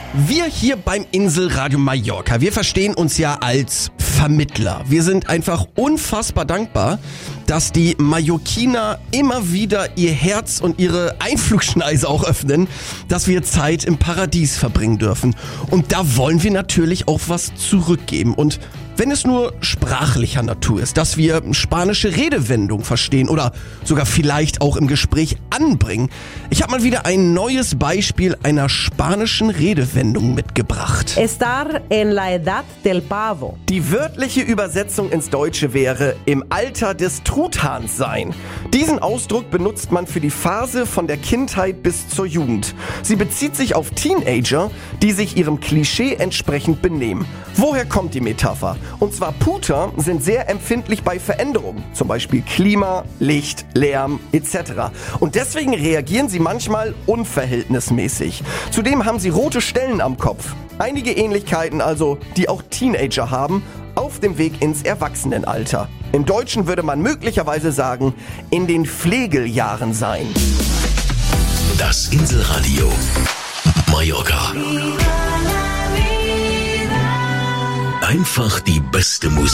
Wir hier beim Inselradio Mallorca, wir verstehen uns ja als Vermittler. Wir sind einfach unfassbar dankbar, dass die Mallorquiner immer wieder ihr Herz und ihre Einflugschneise auch öffnen, dass wir Zeit im Paradies verbringen dürfen. Und da wollen wir natürlich auch was zurückgeben. Und wenn es nur sprachlicher Natur ist, dass wir spanische Redewendungen verstehen oder sogar vielleicht auch im Gespräch anbringen. Ich habe mal wieder ein neues Beispiel einer spanischen Redewendung mitgebracht. Estar en la edad del pavo. Die wörtliche Übersetzung ins Deutsche wäre im Alter des Truthahns sein. Diesen Ausdruck benutzt man für die Phase von der Kindheit bis zur Jugend. Sie bezieht sich auf Teenager, die sich ihrem Klischee entsprechend benehmen. Woher kommt die Metapher? Und zwar Puter sind sehr empfindlich bei Veränderungen, zum Beispiel Klima, Licht, Lärm etc. Und deswegen reagieren sie manchmal unverhältnismäßig. Zudem haben sie rote Stellen am Kopf. Einige Ähnlichkeiten also, die auch Teenager haben, auf dem Weg ins Erwachsenenalter. Im Deutschen würde man möglicherweise sagen, in den Flegeljahren sein. Das Inselradio Mallorca. Einfach die beste Musik.